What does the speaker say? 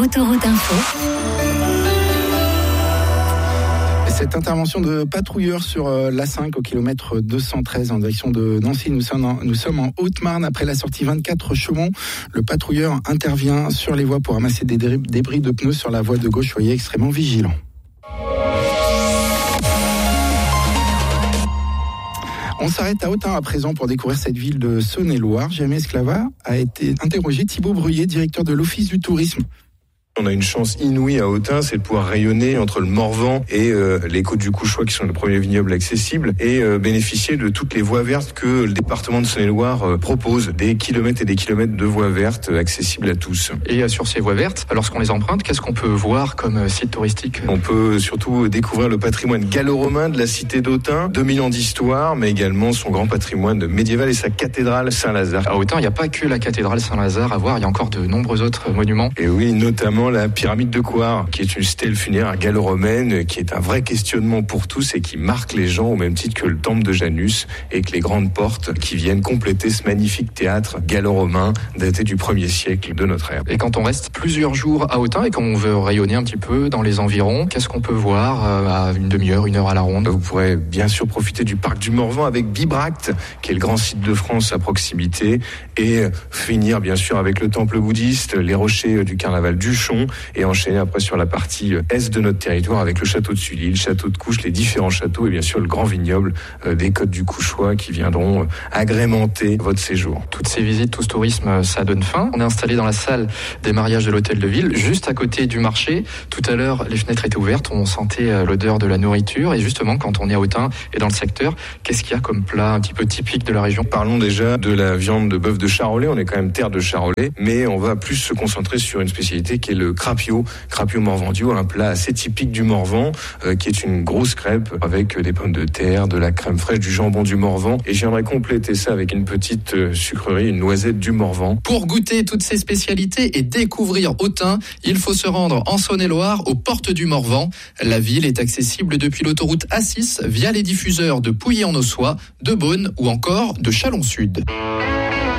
Autoroute Info. Cette intervention de patrouilleurs sur l'A5 au kilomètre 213 en direction de Nancy. Nous sommes en Haute-Marne après la sortie 24 Chaumont. Le patrouilleur intervient sur les voies pour ramasser des débris de pneus sur la voie de gauche. Soyez extrêmement vigilants. On s'arrête à Autun à présent pour découvrir cette ville de Saône-et-Loire. Jérémy Esclava a été interrogé. Thibaut Bruyé, directeur de l'Office du tourisme. On a une chance inouïe à Autun, c'est de pouvoir rayonner entre le Morvan et les côtes du Couchois qui sont les premiers vignobles accessibles et bénéficier de toutes les voies vertes que le département de Saône-et-Loire propose. Des kilomètres et des kilomètres de voies vertes accessibles à tous. Et sur ces voies vertes, lorsqu'on les emprunte, qu'est-ce qu'on peut voir comme site touristique ? On peut surtout découvrir le patrimoine gallo-romain de la cité d'Autun, 2000 ans d'histoire, mais également son grand patrimoine médiéval et sa cathédrale Saint-Lazare. À Autun, il n'y a pas que la cathédrale Saint-Lazare à voir, il y a encore de nombreux autres monuments. Et oui, notamment la pyramide de Coire, qui est une stèle funéraire gallo-romaine, qui est un vrai questionnement pour tous et qui marque les gens au même titre que le temple de Janus et que les grandes portes qui viennent compléter ce magnifique théâtre gallo-romain daté du 1er siècle de notre ère. Et quand on reste plusieurs jours à Autun et qu'on veut rayonner un petit peu dans les environs, qu'est-ce qu'on peut voir à une demi-heure, une heure à la ronde ? Vous pourrez bien sûr profiter du parc du Morvan avec Bibracte, qui est le grand site de France à proximité, et finir bien sûr avec le temple bouddhiste, les rochers du carnaval d'Uchon, et enchaîner après sur la partie est de notre territoire avec le château de Sully, le château de Couches, les différents châteaux et bien sûr le grand vignoble des côtes du Couchois qui viendront agrémenter votre séjour. Toutes ces visites, tout ce tourisme, ça donne faim. On est installé dans la salle des mariages de l'hôtel de ville, juste à côté du marché. Tout à l'heure, les fenêtres étaient ouvertes, on sentait l'odeur de la nourriture et justement quand on est à Autun et dans le secteur, qu'est-ce qu'il y a comme plat un petit peu typique de la région ? Parlons déjà de la viande de bœuf de Charolais, on est quand même terre de Charolais, mais on va plus se concentrer sur une spécialité qui est le crapio morvandio, un plat assez typique du Morvan, qui est une grosse crêpe avec des pommes de terre, de la crème fraîche, du jambon du Morvan. Et j'aimerais compléter ça avec une petite sucrerie, une noisette du Morvan. Pour goûter toutes ces spécialités et découvrir Autun, il faut se rendre en Saône-et-Loire, aux portes du Morvan. La ville est accessible depuis l'autoroute A6 via les diffuseurs de Pouilly-en-Ossois, de Beaune ou encore de Chalon-Sud.